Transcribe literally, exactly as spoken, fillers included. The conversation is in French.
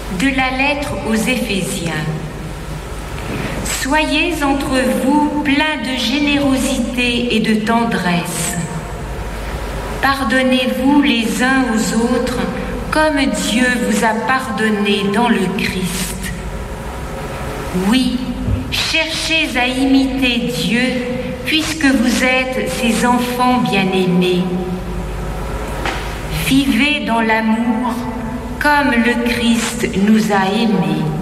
De la lettre aux Éphésiens. Soyez entre vous pleins de générosité et de tendresse. Pardonnez-vous les uns aux autres comme Dieu vous a pardonné dans le Christ. Oui, cherchez à imiter Dieu puisque vous êtes ses enfants bien-aimés. Vivez dans l'amour comme le Christ nous a aimés.